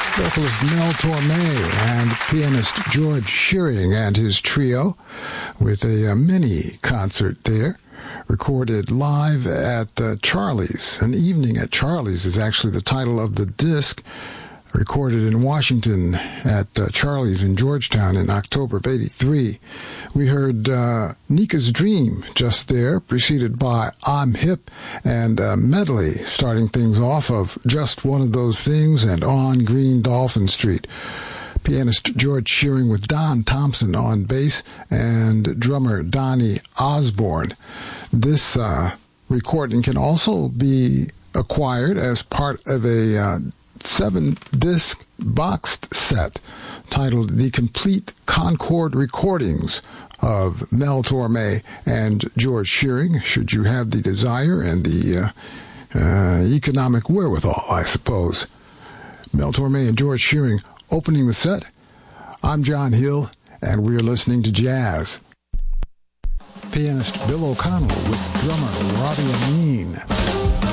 vocalist Mel Torme and pianist George Shearing and his trio with a mini concert there, recorded live at Charlie's. An Evening at Charlie's is actually the title of the disc, recorded in Washington at Charlie's in Georgetown in October of '83. We heard Nika's Dream just there, preceded by I'm Hip and medley, starting things off of Just One of Those Things and On Green Dolphin Street. Pianist George Shearing with Don Thompson on bass and drummer Donnie Osborne. This recording can also be acquired as part of a 7-disc boxed set titled The Complete Concord Recordings of Mel Torme and George Shearing, should you have the desire and the economic wherewithal, I suppose. Mel Torme and George Shearing opening the set. I'm John Hill, and we're listening to jazz. Pianist Bill O'Connell with drummer Robbie Ameen.